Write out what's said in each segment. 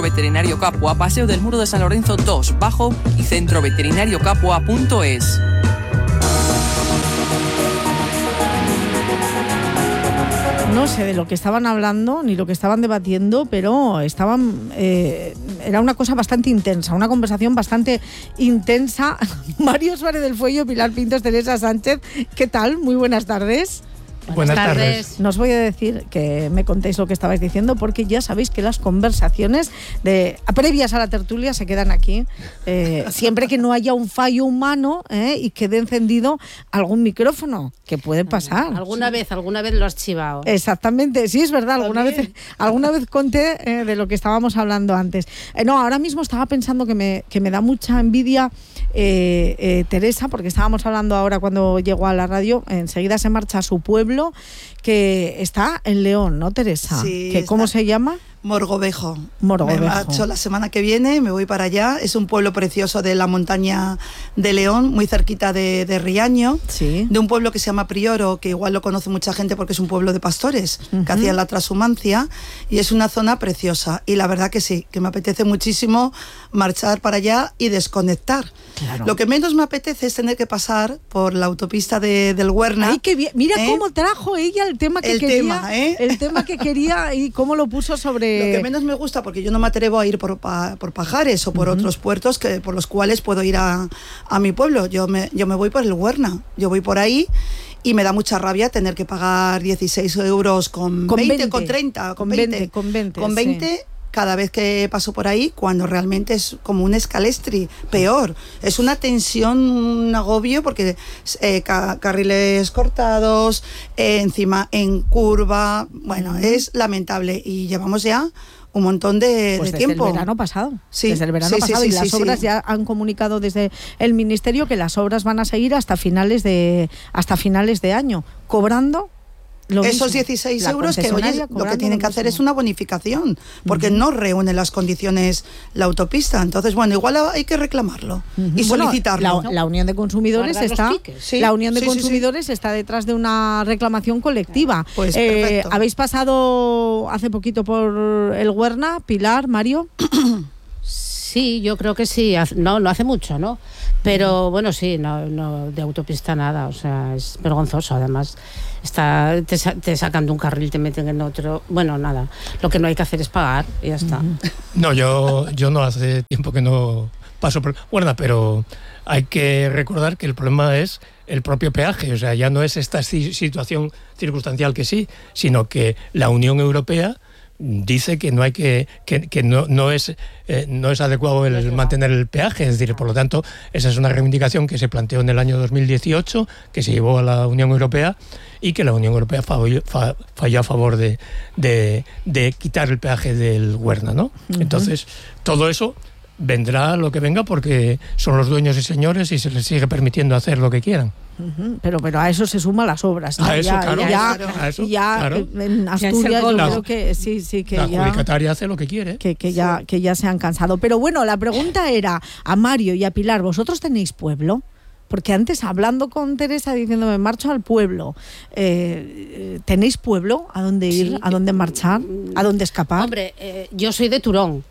Veterinario Capua, Paseo del Muro de San Lorenzo 2, Bajo y centroveterinariocapua.es. No sé de lo que estaban hablando ni lo que estaban debatiendo, pero era una cosa bastante intensa, una conversación bastante intensa. Mario Suárez del Fuello, Pilar Pintos, Teresa Sánchez, ¿qué tal? Muy buenas tardes. Buenas tardes. No os voy a decir que me contéis lo que estabais diciendo, porque ya sabéis que las conversaciones previas a la tertulia se quedan aquí, siempre que no haya un fallo humano y quede encendido algún micrófono, que puede pasar. Alguna vez lo has chivado. Exactamente, sí, es verdad, alguna vez conté de lo que estábamos hablando antes. Ahora mismo estaba pensando que me da mucha envidia Teresa, porque estábamos hablando ahora cuando llegó a la radio, enseguida se marcha a su pueblo, que está en León, ¿no, Teresa? Sí. ¿Cómo se llama? Morgovejo. Me marcho la semana que viene, me voy para allá. Es un pueblo precioso de la montaña de León, muy cerquita de Riaño, sí. De un pueblo que se llama Prioro, que igual lo conoce mucha gente porque es un pueblo de pastores, que hacían la trashumancia, y es una zona preciosa. Y la verdad que sí, que me apetece muchísimo marchar para allá y desconectar. Claro. Lo que menos me apetece es tener que pasar por la autopista del Huerna. Ay, qué bien. Mira cómo trajo ella el tema que quería. El tema que quería y cómo lo puso sobre... Lo que menos me gusta, porque yo no me atrevo a ir por Pajares o por otros puertos por los cuales puedo ir a mi pueblo. Yo me voy por el Huerna. Yo voy por ahí y me da mucha rabia tener que pagar 16 euros con 20, con 30, con 20. Con 20 sí. Cada vez que paso por ahí, cuando realmente es como un escalestri, peor. Es una tensión, un agobio, porque carriles cortados, encima en curva, bueno, es lamentable. Y llevamos ya un montón de tiempo. Desde el verano pasado. Sí, desde el verano pasado. Y las obras ya han comunicado desde el Ministerio que las obras van a seguir hasta finales de año, cobrando... Esos 16 euros que, oye, lo que tienen que hacer es una bonificación, porque no reúne las condiciones la autopista. Entonces, bueno, igual hay que reclamarlo y solicitarlo. La Unión de Consumidores está detrás de una reclamación colectiva. Pues perfecto. ¿Habéis pasado hace poquito por el Huerna, Pilar, Mario? Sí, yo creo que sí. No hace mucho, ¿no? Pero bueno, sí, no de autopista nada, o sea, es vergonzoso. Además, te sacan de un carril, te meten en otro. Bueno, nada, lo que no hay que hacer es pagar y ya está. No, yo no hace tiempo que no paso por Huerna, pero hay que recordar que el problema es el propio peaje, o sea, ya no es esta situación circunstancial que sí, sino que la Unión Europea dice que no hay que no es adecuado el mantener el peaje, es decir, por lo tanto, esa es una reivindicación que se planteó en el año 2018, que se llevó a la Unión Europea y que la Unión Europea falló a favor de quitar el peaje del Huerna, ¿no? Entonces, todo eso vendrá lo que venga porque son los dueños y señores y se les sigue permitiendo hacer lo que quieran. Pero a eso se suman las obras, ¿no? A eso, claro. En Asturias yo creo que sí que la ya... adjudicataria hace lo que quiere. Que ya se han cansado. Pero bueno, la pregunta era a Mario y a Pilar, ¿vosotros tenéis pueblo? Porque antes, hablando con Teresa, diciéndome, marcho al pueblo, ¿tenéis pueblo? ¿A dónde ir? Sí, ¿a dónde marchar? ¿A dónde escapar? Hombre, yo soy de Turón.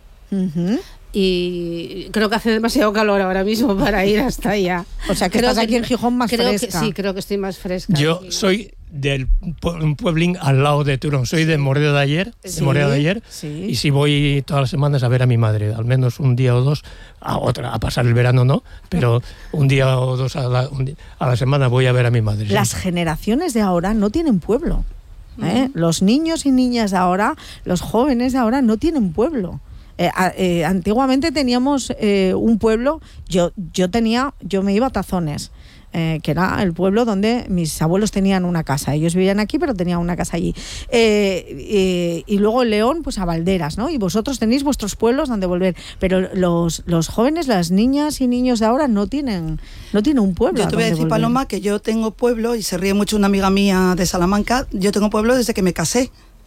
Y creo que hace demasiado calor ahora mismo para ir hasta allá. O sea, que estás aquí en Gijón más fresca. Creo que estoy más fresca. Yo soy de un pueblín al lado de Turón. Soy de Moreda de Ayer, y sí voy todas las semanas a ver a mi madre, al menos un día o dos, a pasar el verano no, pero un día o dos a la semana voy a ver a mi madre. Las generaciones de ahora no tienen pueblo. Los niños y niñas de ahora, los jóvenes de ahora no tienen pueblo. Antiguamente teníamos un pueblo, yo me iba a Tazones, que era el pueblo donde mis abuelos tenían una casa. Ellos vivían aquí, pero tenían una casa allí. Y luego en León, pues a Valderas, ¿no? Y vosotros tenéis vuestros pueblos donde volver. Pero los jóvenes, las niñas y niños de ahora no tienen un pueblo. Yo te voy a decir, volver. Paloma, que yo tengo pueblo, y se ríe mucho una amiga mía de Salamanca, yo tengo pueblo desde que me casé.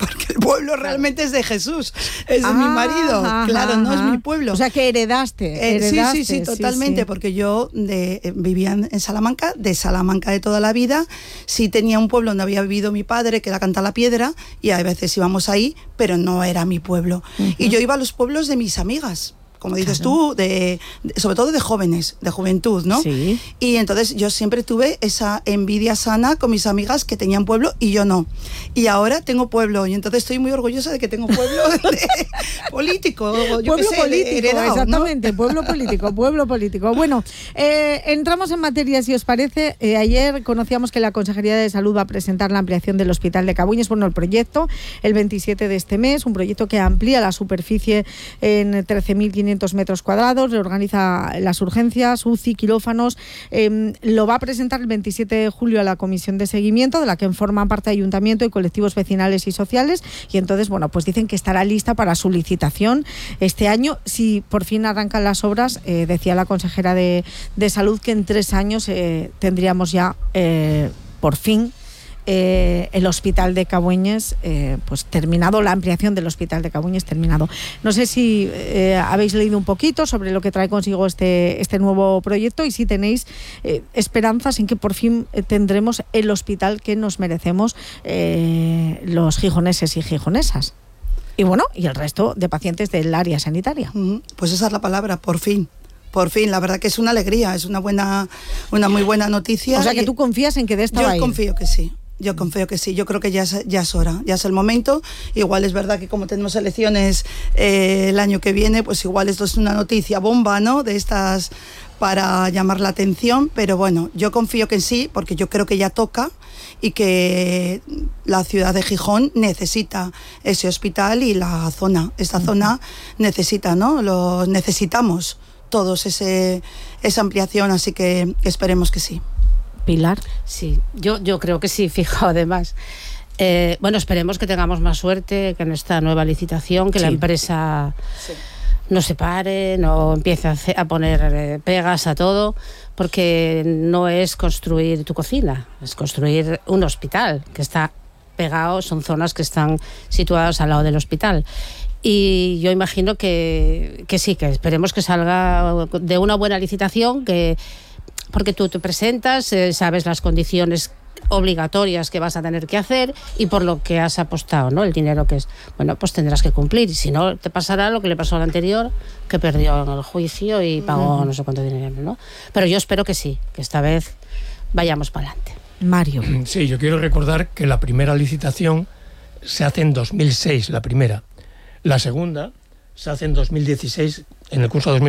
porque el pueblo realmente es de Jesús, es de mi marido, claro, no es mi pueblo. O sea que heredaste. Sí, totalmente, porque yo vivía en Salamanca, de Salamanca de toda la vida. Sí tenía un pueblo donde había vivido mi padre, que era Cantalapiedra, y a veces íbamos ahí, pero no era mi pueblo. Y yo iba a los pueblos de mis amigas, como dices tú, sobre todo de jóvenes, de juventud, ¿no? Sí. Y entonces yo siempre tuve esa envidia sana con mis amigas que tenían pueblo y yo no. Y ahora tengo pueblo, y entonces estoy muy orgullosa de que tengo pueblo político. Pueblo político, heredado, exactamente, ¿no? pueblo político. Bueno, entramos en materia, si os parece. Ayer conocíamos que la Consejería de Salud va a presentar la ampliación del Hospital de Cabueñes, el proyecto, el 27 de este mes, un proyecto que amplía la superficie en 13.500 metros cuadrados, reorganiza las urgencias, UCI, quirófanos. Lo va a presentar el 27 de julio a la Comisión de Seguimiento, de la que forman parte Ayuntamiento y colectivos vecinales y sociales, y entonces, bueno, pues dicen que estará lista para su licitación este año. Si por fin arrancan las obras, decía la consejera de Salud que en 3 años tendríamos ya por fin el Hospital de Cabueñes pues terminado, la ampliación del Hospital de Cabueñes terminado. No sé si habéis leído un poquito sobre lo que trae consigo este nuevo proyecto y si tenéis esperanzas en que por fin tendremos el hospital que nos merecemos los gijoneses y gijonesas. Y bueno, y el resto de pacientes del área sanitaria. Pues esa es la palabra, por fin. Por fin, la verdad que es una alegría, es una muy buena noticia. O sea que tú confías en que de esta va a ir. Yo confío que sí. Yo creo que ya es hora, ya es el momento. Igual es verdad que como tenemos elecciones el año que viene, pues igual esto es una noticia bomba, ¿no? De estas para llamar la atención, pero bueno, yo confío que sí, porque yo creo que ya toca y que la ciudad de Gijón necesita ese hospital y esta zona necesita, ¿no? Lo necesitamos todos esa ampliación, así que esperemos que sí. Pilar. Sí, yo creo que sí, fijo, además. Bueno, esperemos que tengamos más suerte que en esta nueva licitación, que la empresa no se pare, no empiece a poner pegas a todo, porque no es construir tu cocina, es construir un hospital que está pegado, son zonas que están situadas al lado del hospital. Y yo imagino que sí, que esperemos que salga de una buena licitación, porque tú te presentas, sabes las condiciones obligatorias que vas a tener que hacer y por lo que has apostado, ¿no? El dinero que es, bueno, pues tendrás que cumplir, y si no te pasará lo que le pasó al anterior, que perdió en el juicio y pagó no sé cuánto dinero, ¿no? Pero yo espero que sí, que esta vez vayamos para adelante. Mario. Sí, yo quiero recordar que la primera licitación se hace en 2006, la primera. La segunda se hace en 2016, en el curso 2016.